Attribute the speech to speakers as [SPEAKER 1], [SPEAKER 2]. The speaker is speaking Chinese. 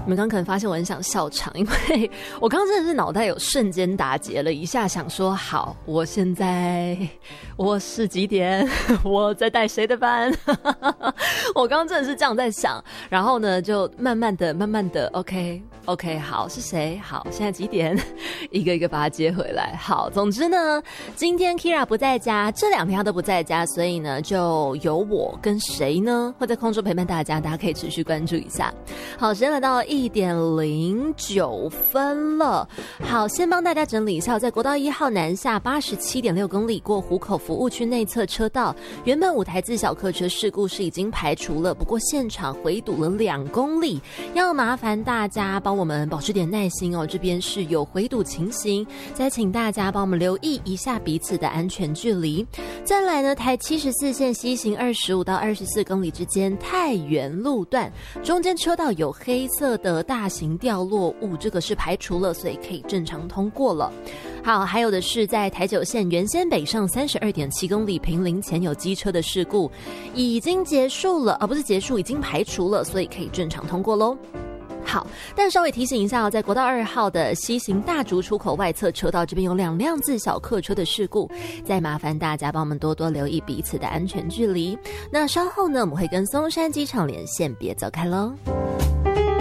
[SPEAKER 1] 你们刚可能发现我很想笑场，因为我刚刚真的是脑袋有瞬间打结了一下，想说好，我现在我是几点？我在带谁的班？我刚刚真的是这样在想，然后呢，就慢慢的 ，OK， 好，是谁？好，现在几点？一个一个把它接回来。好，总之呢，今天 Kira 不在家，这2天他都不在家，所以呢，就由我跟谁呢会在空中陪伴大家，大家可以持续关注一下。好，时间来到1点09分了。好，先帮大家整理一下，在国道1号南下87.6公里过湖口服务区内侧车道，原本5台自小客车事故是已经排除了，不过现场回堵了2公里，要麻烦大家帮我们保持点耐心哦，这边是有回堵情形，再请大家帮我们留意一下彼此的安全距离。再来呢，台74线西行25到24公里之间太原路段，中间车道有黑色的大型掉落物，这个是排除了，所以可以正常通过了。好，还有的是在台9线原先北上32.7公里坪林前有机车的事故，已经结束了，不是结束，已经排除了，所以可以正常通过咯。好，但稍微提醒一下在国道2号的西行大竹出口外侧车道这边有2辆自小客车的事故，再麻烦大家帮我们多多留意彼此的安全距离。那稍后呢，我们会跟松山机场连线，别走开咯。